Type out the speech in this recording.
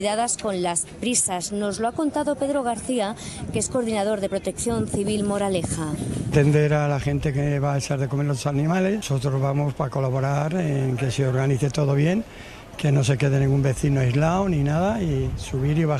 Dadas con las prisas, nos lo ha contado Pedro García, que es coordinador de Protección Civil Moraleja. Atender a la gente que va a echar de comer los animales. Nosotros vamos para colaborar en que se organice todo bien, que no se quede ningún vecino aislado ni nada, y subir y bajar.